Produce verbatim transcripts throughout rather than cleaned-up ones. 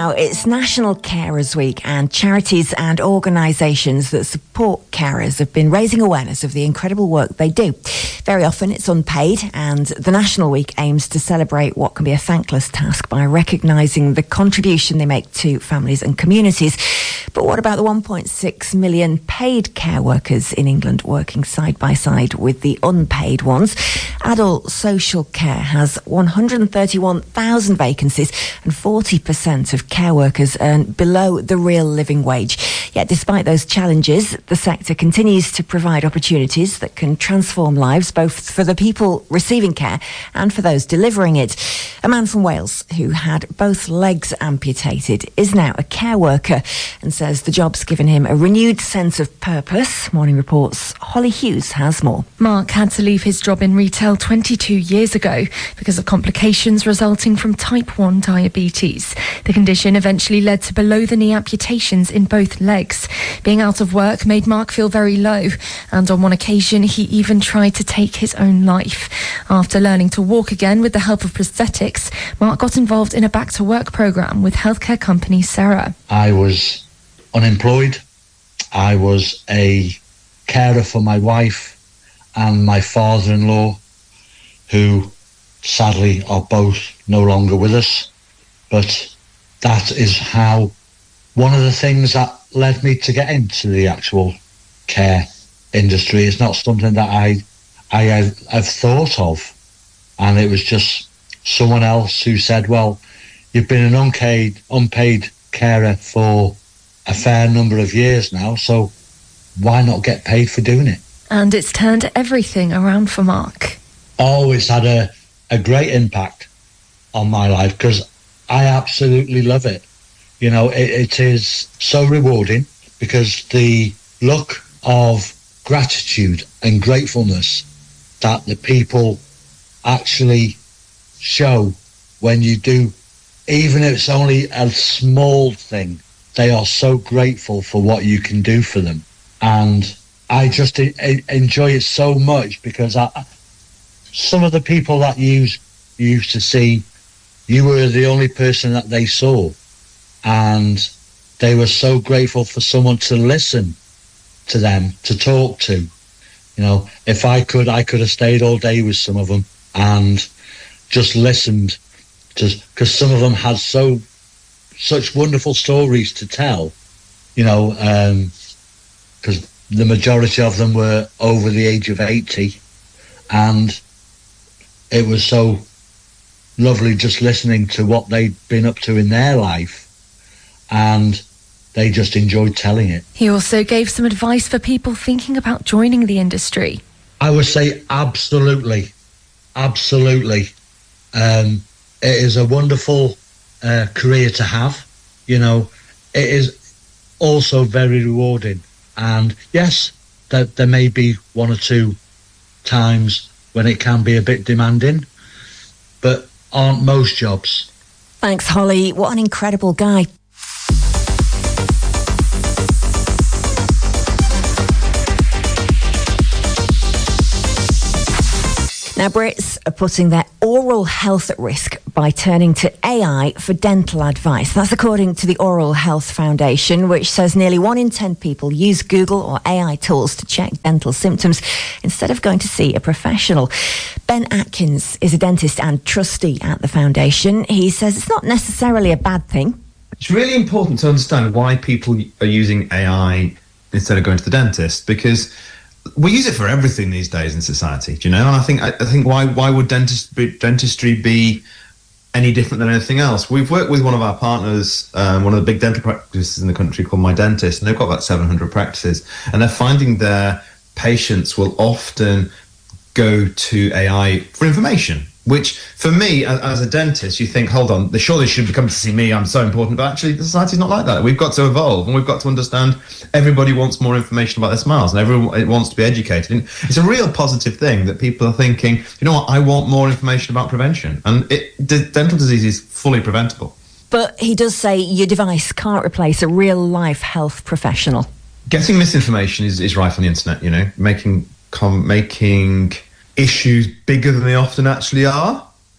Now, it's National Carers Week, and charities and organisations that support carers have been raising awareness of the incredible work they do. Very often it's unpaid, and the National Week aims to celebrate what can be a thankless task by recognising the contribution they make to families and communities. But what about the one point six million paid care workers in England working side by side with the unpaid ones? Adult social care has one hundred thirty-one thousand vacancies, and forty percent of care workers earn below the real living wage. Yet despite those challenges, the sector continues to provide opportunities that can transform lives, both for the people receiving care and for those delivering it. A man from Wales who had both legs amputated is now a care worker and says the job's given him a renewed sense of purpose. Morning Report's Holly Hughes has more. Mark had to leave his job in retail twenty-two years ago because of complications resulting from type one diabetes. The condition eventually led to below-the-knee amputations in both legs. Being out of work made Mark feel very low, and on one occasion he even tried to take his own life. After learning to walk again with the help of prosthetics, Mark got involved in a back-to-work programme with healthcare company Sera. I was unemployed. I was a carer for my wife and my father-in-law, who sadly are both no longer with us. But that is how one of the things that led me to get into the actual care industry. Is not something that I I have, have thought of, and it was just someone else who said, well, you've been an unpaid unpaid carer for a fair number of years now, so why not get paid for doing it? And it's turned everything around for Mark. Oh, it's had a, a great impact on my life because I absolutely love it. You know, it, it is so rewarding because the look of gratitude and gratefulness that the people actually show when you do, even if it's only a small thing, they are so grateful for what you can do for them. And I just I, enjoy it so much because I, some of the people that you, you used to see, you were the only person that they saw. And they were so grateful for someone to listen to them, to talk to. You know, if I could, I could have stayed all day with some of them and just listened, because some of them had so such wonderful stories to tell. You know, because um, the majority of them were over the age of eighty, and it was so lovely just listening to what they'd been up to in their life. And they just enjoyed telling it. He also gave some advice for people thinking about joining the industry. I would say absolutely, absolutely. Um, it is a wonderful uh, career to have. You know, it is also very rewarding. And yes, there, there may be one or two times when it can be a bit demanding, but aren't most jobs. Thanks, Holly. What an incredible guy. Now, Brits are putting their oral health at risk by turning to A I for dental advice. That's according to the Oral Health Foundation, which says nearly one in ten people use Google or A I tools to check dental symptoms instead of going to see a professional. Ben Atkins is a dentist and trustee at the foundation. He says it's not necessarily a bad thing. It's really important to understand why people are using A I instead of going to the dentist, because we use it for everything these days in society, do you know? And I think I, I think why why would dentist be, dentistry be any different than anything else? We've worked with one of our partners, um, one of the big dental practices in the country called My Dentist, and they've got about seven hundred practices, and they're finding their patients will often go to A I for information, which for me as, as a dentist, you think, hold on, they surely should be coming to see me, I'm so important, but actually the society's not like that. We've got to evolve, and we've got to understand everybody wants more information about their smiles, and everyone wants to be educated. And it's a real positive thing that people are thinking, you know what, I want more information about prevention, and it, d- dental disease is fully preventable. But he does say your device can't replace a real-life health professional. Getting misinformation is, is rife on the internet, you know, making com- making issues bigger than they often actually are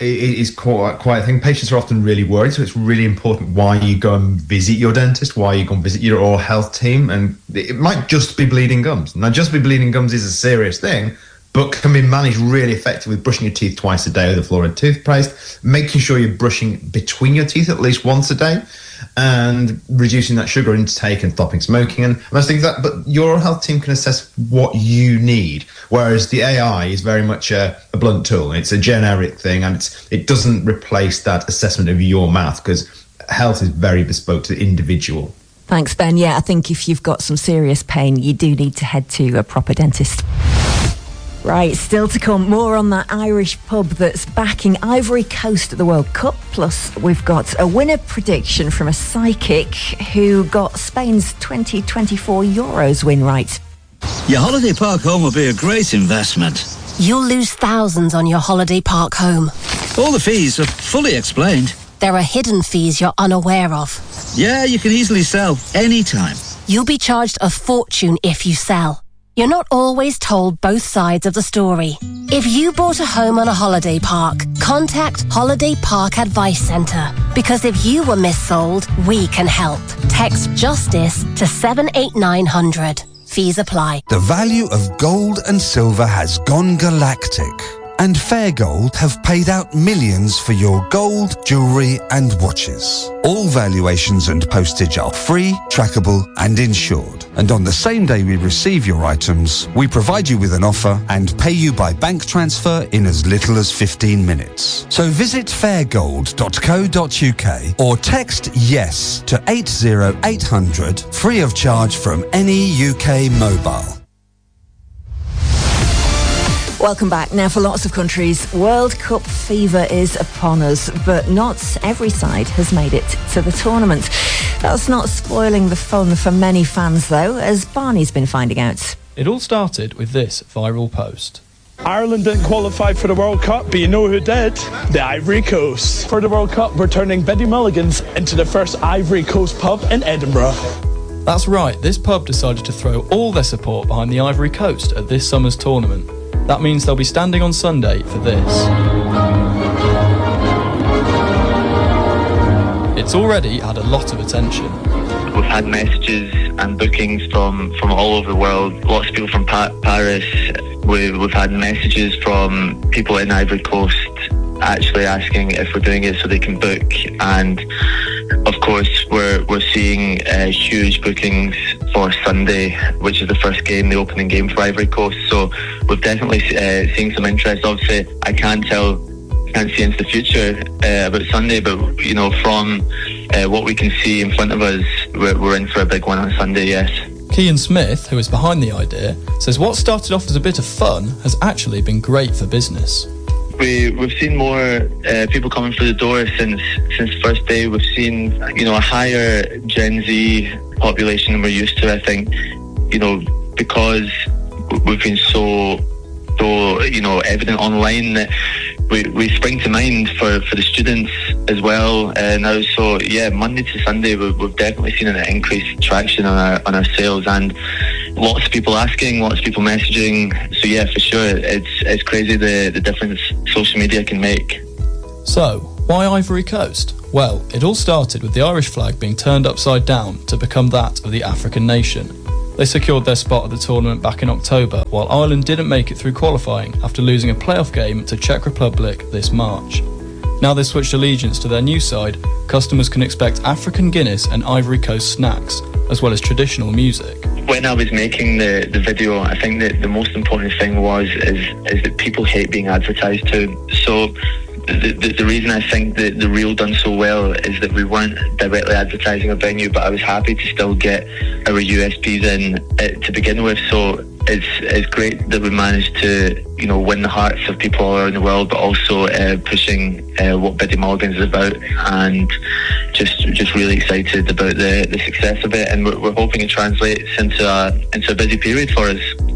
is quite, quite, I think patients are often really worried, so it's really important why you go and visit your dentist, why you go and visit your oral health team, and it might just be bleeding gums. Now, just be bleeding gums is a serious thing, but can be managed really effectively with brushing your teeth twice a day with a fluoride toothpaste, making sure you're brushing between your teeth at least once a day, and reducing that sugar intake and stopping smoking. And, and I think that, but your oral health team can assess what you need, whereas the A I is very much a, a blunt tool. It's a generic thing, and it's, it doesn't replace that assessment of your mouth, because health is very bespoke to the individual. Thanks, Ben. Yeah, I think if you've got some serious pain, you do need to head to a proper dentist. Right, still to come, more on that Irish pub that's backing Ivory Coast at the World Cup. Plus, we've got a winner prediction from a psychic who got Spain's twenty twenty-four Euros win right. Your holiday park home will be a great investment. You'll lose thousands on your holiday park home. All the fees are fully explained. There are hidden fees you're unaware of. Yeah, you can easily sell anytime. You'll be charged a fortune if you sell. You're not always told both sides of the story. If you bought a home on a holiday park, contact Holiday Park Advice Centre. Because if you were missold, we can help. Text JUSTICE to seven eight nine hundred. Fees apply. The value of gold and silver has gone galactic. And Fair Gold have paid out millions for your gold, jewellery and watches. All valuations and postage are free, trackable and insured. And on the same day we receive your items, we provide you with an offer and pay you by bank transfer in as little as fifteen minutes. So visit fair gold dot co dot uk or text YES to eight zero eight hundred, free of charge from any U K mobile. Welcome back. Now, for lots of countries, World Cup fever is upon us, but not every side has made it to the tournament. That's not spoiling the fun for many fans, though, as Barney's been finding out. It all started with this viral post. Ireland didn't qualify for the World Cup, but you know who did? The Ivory Coast. For the World Cup, we're turning Biddy Mulligan's into the first Ivory Coast pub in Edinburgh. That's right, this pub decided to throw all their support behind the Ivory Coast at this summer's tournament. That means they'll be standing on Sunday for this. It's already had a lot of attention. We've had messages and bookings from, from all over the world. Lots of people from pa- Paris. We've, we've had messages from people in Ivory Coast actually asking if we're doing it so they can book. And of course, we're we're seeing uh, huge bookings for Sunday, which is the first game, the opening game for Ivory Coast. So we've definitely uh, seen some interest. Obviously, I can't tell, can't see into the future uh, about Sunday, but you know, from uh, what we can see in front of us, we're, we're in for a big one on Sunday. Yes. Kean Smith, who is behind the idea, says what started off as a bit of fun has actually been great for business. We, we've seen more uh, people coming through the door since since the first day. We've seen, you know, a higher Gen Z population than we're used to, I think, you know, because we've been so, so you know, evident online that we, we spring to mind for, for the students as well uh, now. So, yeah, Monday to Sunday, we've, we've definitely seen an increased traction on our, on our sales, and lots of people asking, lots of people messaging. So yeah, for sure, it's it's crazy the, the difference social media can make. So, why Ivory Coast? Well, it all started with the Irish flag being turned upside down to become that of the African nation. They secured their spot at the tournament back in October, while Ireland didn't make it through qualifying after losing a playoff game to Czech Republic this March. Now they've switched allegiance to their new side, customers can expect African Guinness and Ivory Coast snacks, as well as traditional music. When I was making the, the video, I think that the most important thing was is, is that people hate being advertised to. So the, the, the reason I think that the Reel done so well is that we weren't directly advertising a venue, but I was happy to still get our U S Ps in uh, to begin with. So it's it's great that we managed to, you know, win the hearts of people all around the world, but also uh, pushing uh, what Biddy Mulligan's is about, and just just really excited about the, the success of it, and we're, we're hoping it translates into a into a busy period for us.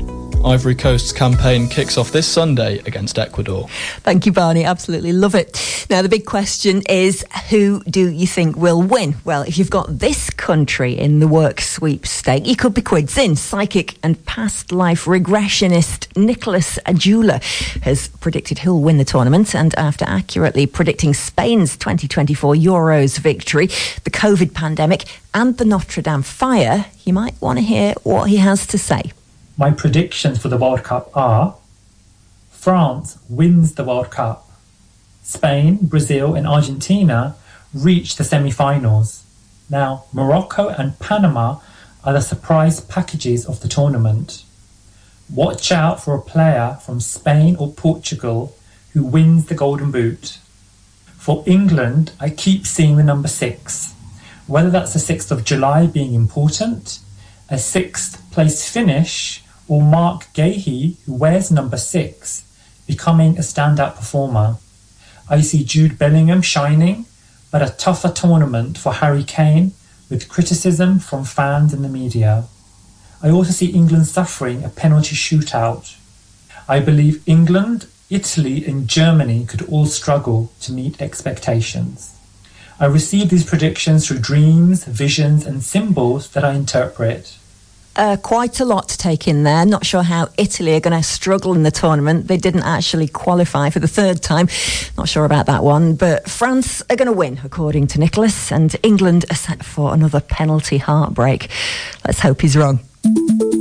Ivory Coast's campaign kicks off this Sunday against Ecuador. Thank you, Barney. Absolutely love it. Now, the big question is, who do you think will win? Well, if you've got this country in the work sweepstake, you could be quids in. Psychic and past life regressionist Nicholas Adjula has predicted who'll win the tournament. And after accurately predicting Spain's twenty twenty-four Euros victory, the COVID pandemic and the Notre Dame fire, you might want to hear what he has to say. My predictions for the World Cup are: France wins the World Cup. Spain, Brazil and Argentina reach the semi-finals. Now, Morocco and Panama are the surprise packages of the tournament. Watch out for a player from Spain or Portugal who wins the Golden Boot. For England, I keep seeing the number six. Whether that's the sixth of July being important, a sixth place finish, or Mark Gahey, who wears number six, becoming a standout performer. I see Jude Bellingham shining, but a tougher tournament for Harry Kane, with criticism from fans and the media. I also see England suffering a penalty shootout. I believe England, Italy and Germany could all struggle to meet expectations. I receive these predictions through dreams, visions and symbols that I interpret. Uh, quite a lot to take in there. Not sure how Italy are going to struggle in the tournament. They didn't actually qualify for the third time. Not sure about that one. But France are going to win, according to Nicholas. And England are set for another penalty heartbreak. Let's hope he's wrong.